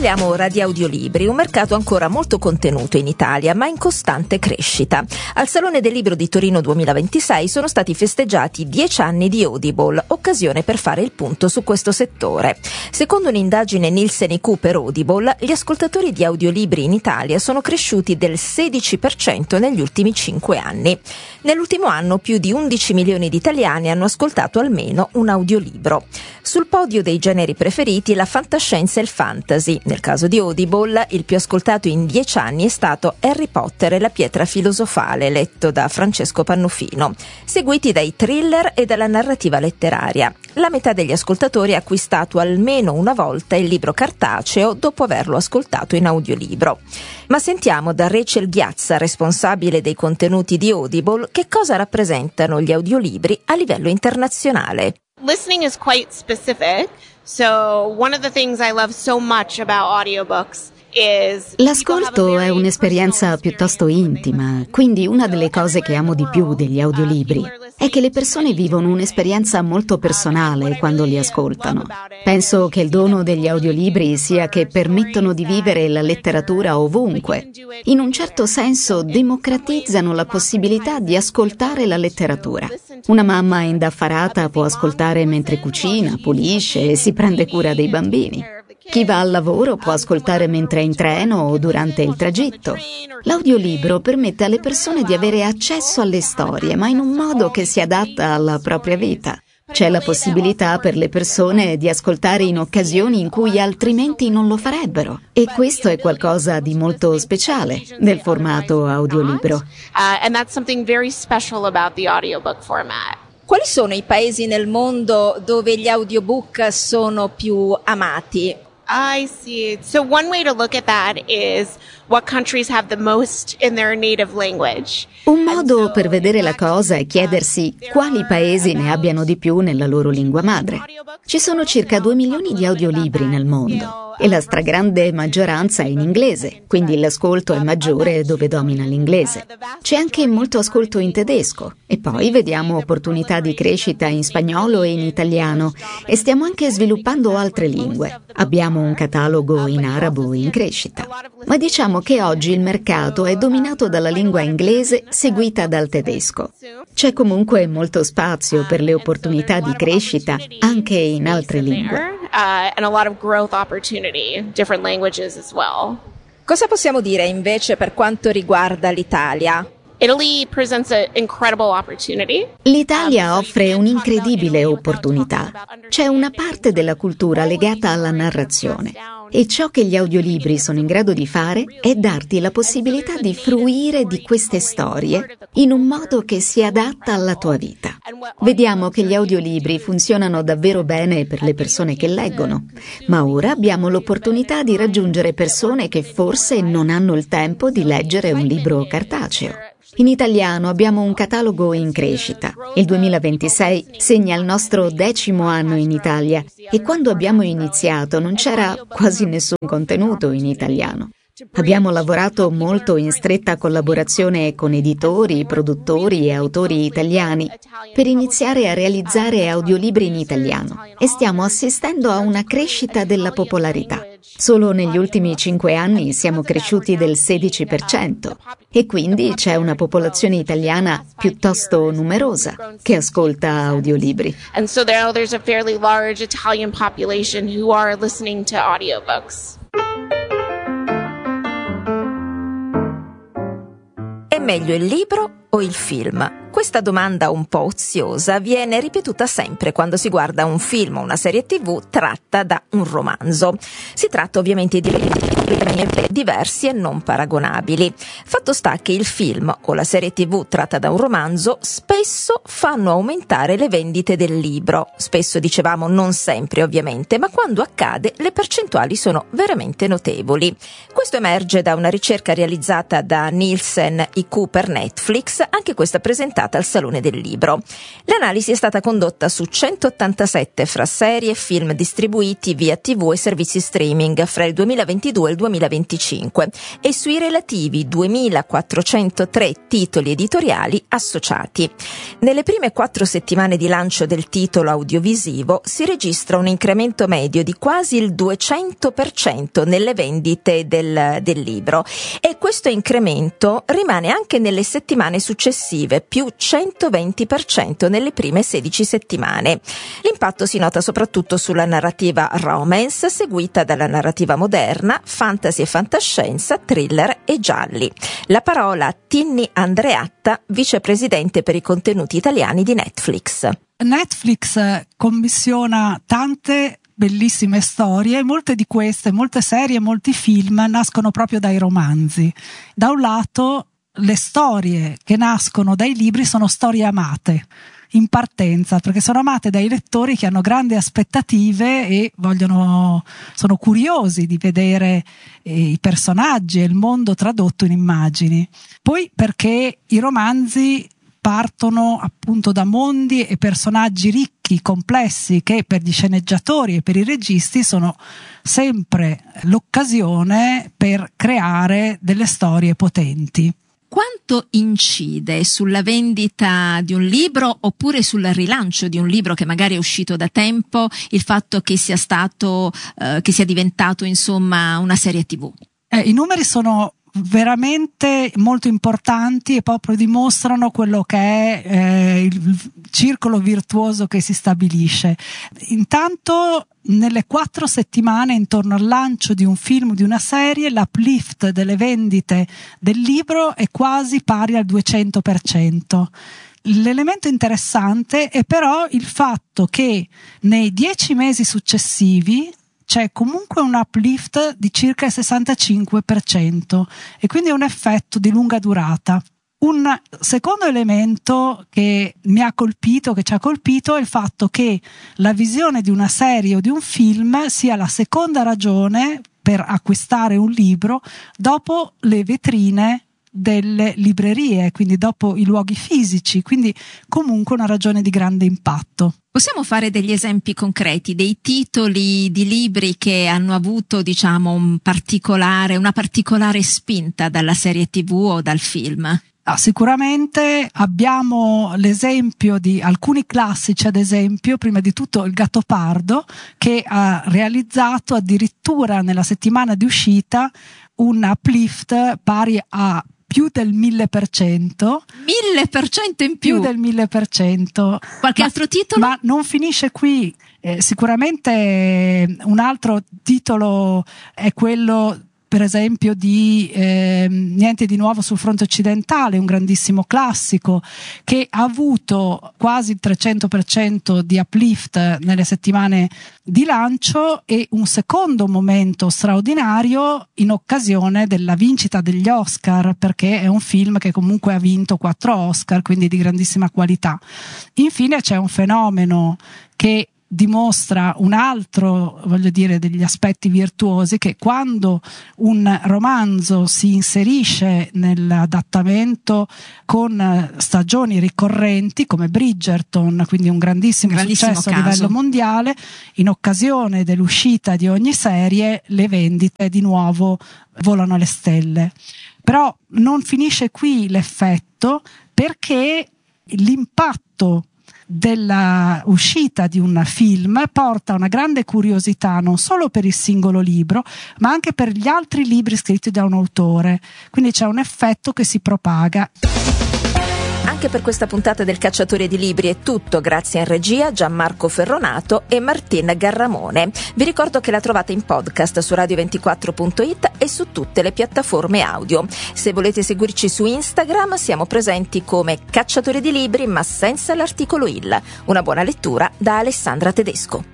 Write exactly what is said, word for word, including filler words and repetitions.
Parliamo ora di audiolibri, un mercato ancora molto contenuto in Italia, ma in costante crescita. Al Salone del Libro di Torino duemilaventisei sono stati festeggiati dieci anni di Audible, occasione per fare il punto su questo settore. Secondo un'indagine Nielsen I Q per Audible, gli ascoltatori di audiolibri in Italia sono cresciuti del sedici per cento negli ultimi cinque anni. Nell'ultimo anno più di undici milioni di italiani hanno ascoltato almeno un audiolibro. Sul podio dei generi preferiti la fantascienza e il fantasy. Nel caso di Audible, il più ascoltato in dieci anni è stato Harry Potter e la pietra filosofale, letto da Francesco Pannofino, seguiti dai thriller e dalla narrativa letteraria. La metà degli ascoltatori ha acquistato almeno una volta il libro cartaceo dopo averlo ascoltato in audiolibro. Ma sentiamo da Rachel Ghiazza, responsabile dei contenuti di Audible, che cosa rappresentano gli audiolibri a livello internazionale. Listening is quite specific, so one of the things I love so much about audiobooks is L'ascolto è un'esperienza piuttosto intima, quindi una delle cose che amo di più degli audiolibri è che le persone vivono un'esperienza molto personale quando li ascoltano. Penso che il dono degli audiolibri sia che permettono di vivere la letteratura ovunque. In un certo senso democratizzano la possibilità di ascoltare la letteratura. Una mamma indaffarata può ascoltare mentre cucina, pulisce e si prende cura dei bambini. Chi va al lavoro può ascoltare mentre è in treno o durante il tragitto. L'audiolibro permette alle persone di avere accesso alle storie, ma in un modo che si adatta alla propria vita. C'è la possibilità per le persone di ascoltare in occasioni in cui altrimenti non lo farebbero. E questo è qualcosa di molto speciale del formato audiolibro. Uh, and that's something very special about the audiobook format. Quali sono i paesi nel mondo dove gli audiobook sono più amati? I see. So one way to look at that is what countries have the most in their native language. Un modo per vedere la cosa è chiedersi quali paesi ne abbiano di più nella loro lingua madre. Ci sono circa due milioni di audiolibri nel mondo e la stragrande maggioranza è in inglese, quindi l'ascolto è maggiore dove domina l'inglese. C'è anche molto ascolto in tedesco e poi vediamo opportunità di crescita in spagnolo e in italiano e stiamo anche sviluppando altre lingue. Abbiamo un catalogo in arabo in crescita. Ma diciamo che oggi il mercato è dominato dalla lingua inglese seguita dal tedesco. C'è comunque molto spazio per le opportunità di crescita anche in altre lingue. Uh, and a lot of growth opportunity, different languages as well. Cosa possiamo dire invece per quanto riguarda l'Italia? Italy presents an incredible opportunity. L'Italia offre un'incredibile opportunità. C'è una parte della cultura legata alla narrazione e ciò che gli audiolibri sono in grado di fare è darti la possibilità di fruire di queste storie in un modo che si adatta alla tua vita. Vediamo che gli audiolibri funzionano davvero bene per le persone che leggono, ma ora abbiamo l'opportunità di raggiungere persone che forse non hanno il tempo di leggere un libro cartaceo. In italiano abbiamo un catalogo in crescita. Il duemilaventisei segna il nostro decimo anno in Italia e quando abbiamo iniziato non c'era quasi nessun contenuto in italiano. Abbiamo lavorato molto in stretta collaborazione con editori, produttori e autori italiani per iniziare a realizzare audiolibri in italiano e stiamo assistendo a una crescita della popolarità. Solo negli ultimi cinque anni siamo cresciuti del sedici per cento e quindi c'è una popolazione italiana piuttosto numerosa che ascolta audiolibri. And so there, there's a fairly large Italian population who are listening to audiobooks. È meglio il libro o il film? Questa domanda un po' oziosa viene ripetuta sempre quando si guarda un film o una serie tivù tratta da un romanzo. Si tratta ovviamente di diversi e non paragonabili. Fatto sta che il film o la serie tivù tratta da un romanzo spesso fanno aumentare le vendite del libro. Spesso, dicevamo, non sempre ovviamente, ma quando accade le percentuali sono veramente notevoli. Questo emerge da una ricerca realizzata da Nielsen I Q per Netflix anche questa presentata al Salone del Libro. L'analisi è stata condotta su centottantasette fra serie e film distribuiti via tivù e servizi streaming fra il duemilaventidue e il duemilaventicinque e sui relativi duemilaquattrocentotre titoli editoriali associati. Nelle prime quattro settimane di lancio del titolo audiovisivo si registra un incremento medio di quasi il duecento per cento nelle vendite del, del libro, e questo incremento rimane anche nelle settimane successive, più centoventi per cento nelle prime sedici settimane. L'impatto si nota soprattutto sulla narrativa romance, seguita dalla narrativa moderna, fantasy e fantascienza, thriller e gialli. La parola a Tinni Andreatta, vicepresidente per i contenuti italiani di Netflix. Netflix commissiona tante bellissime storie, molte di queste, molte serie, molti film nascono proprio dai romanzi. Da un lato, le storie che nascono dai libri sono storie amate in partenza, perché sono amate dai lettori che hanno grandi aspettative e vogliono, sono curiosi di vedere eh, i personaggi e il mondo tradotto in immagini. Poi perché i romanzi partono appunto da mondi e personaggi ricchi, complessi, che per gli sceneggiatori e per i registi sono sempre l'occasione per creare delle storie potenti. Quanto incide sulla vendita di un libro oppure sul rilancio di un libro che magari è uscito da tempo il fatto che sia stato, eh, che sia diventato insomma una serie tivù? Eh, i numeri sono veramente molto importanti e proprio dimostrano quello che è eh, il circolo virtuoso che si stabilisce. Intanto nelle quattro settimane intorno al lancio di un film o di una serie l'uplift delle vendite del libro è quasi pari al duecento per cento. L'elemento interessante è però il fatto che nei dieci mesi successivi c'è comunque un uplift di circa il sessantacinque per cento e quindi è un effetto di lunga durata. Un secondo elemento che mi ha colpito, che ci ha colpito, è il fatto che la visione di una serie o di un film sia la seconda ragione per acquistare un libro dopo le vetrine delle librerie, quindi dopo i luoghi fisici, quindi comunque una ragione di grande impatto. Possiamo fare degli esempi concreti, dei titoli di libri che hanno avuto, diciamo, un particolare, una particolare spinta dalla serie tivù o dal film? Ah, sicuramente abbiamo l'esempio di alcuni classici, ad esempio, prima di tutto Il Gattopardo, che ha realizzato addirittura nella settimana di uscita un uplift pari a più del mille per cento. Mille per cento in più? Più del mille per cento. Qualche ma, altro titolo? Ma non finisce qui. Eh, sicuramente un altro titolo è quello, per esempio, di eh, Niente di nuovo sul fronte occidentale, un grandissimo classico che ha avuto quasi il trecento per cento di uplift nelle settimane di lancio, e un secondo momento straordinario in occasione della vincita degli Oscar, perché è un film che comunque ha vinto quattro Oscar, quindi di grandissima qualità. Infine c'è un fenomeno che dimostra un altro, voglio dire, degli aspetti virtuosi, che quando un romanzo si inserisce nell'adattamento con stagioni ricorrenti come Bridgerton, quindi un grandissimo, grandissimo successo caso a livello mondiale, in occasione dell'uscita di ogni serie le vendite di nuovo volano alle stelle. Però non finisce qui l'effetto, perché l'impatto della uscita di un film porta una grande curiosità non solo per il singolo libro, ma anche per gli altri libri scritti da un autore, quindi c'è un effetto che si propaga. Anche per questa puntata del Cacciatore di Libri è tutto, grazie in regia Gianmarco Ferronato e Martin Garramone. Vi ricordo che la trovate in podcast su radio ventiquattro punto it e su tutte le piattaforme audio. Se volete seguirci su Instagram siamo presenti come Cacciatore di Libri, ma senza l'articolo il. Una buona lettura da Alessandra Tedesco.